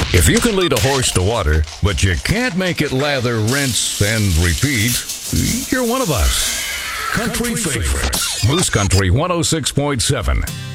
If you can lead a horse to water, but you can't make it lather, rinse, and repeat, you're one of us. Country Favorites. Moose Country 106.7.